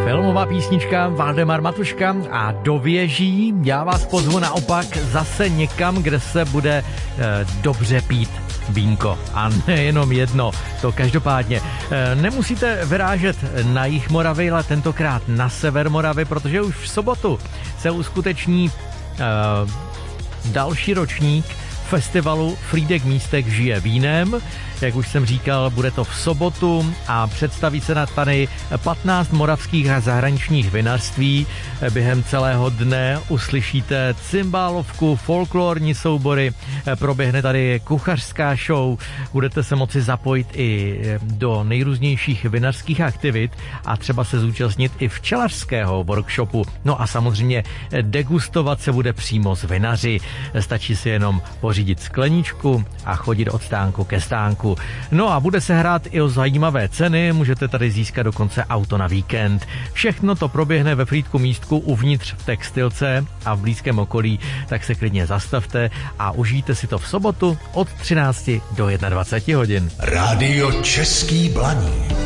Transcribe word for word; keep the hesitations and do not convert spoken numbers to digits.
Filmová písnička Valdemar Matuška a do věží. Já vás pozvu naopak zase někam, kde se bude e, dobře pít vínko. A nejenom jedno, to každopádně. E, nemusíte vyrážet na jih Moravy, ale tentokrát na sever Moravy, protože už v sobotu se uskuteční e, další ročník festivalu Frýdek Místek žije vínem. Jak už jsem říkal, bude to v sobotu a představí se na tady patnáct moravských a zahraničních vinařství. Během celého dne uslyšíte cymbálovku, folklorní soubory, proběhne tady kuchařská show, budete se moci zapojit i do nejrůznějších vinařských aktivit a třeba se zúčastnit i včelařského workshopu. No a samozřejmě degustovat se bude přímo z vinaři. Stačí si jenom pořídit skleničku a chodit od stánku ke stánku. No a bude se hrát i o zajímavé ceny, můžete tady získat dokonce auto na víkend. Všechno to proběhne ve Frýdku Místku uvnitř v textilce a v blízkém okolí, tak se klidně zastavte a užijte si to v sobotu od třinácti do dvaceti jedné hodin. Rádio Český Blaník.